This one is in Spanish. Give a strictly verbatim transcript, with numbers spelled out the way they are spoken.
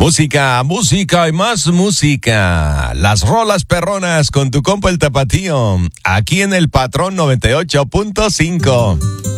Música, música y más música. Las rolas perronas con tu compa el Tapatío. Aquí en el Patrón noventa y ocho punto cinco.